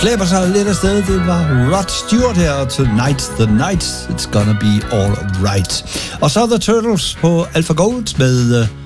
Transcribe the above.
slæber sig lidt afsted. Det var Rod Stewart her, og Tonight's the Night, It's Gonna Be All Right. Og så The Turtles på Alpha Gold med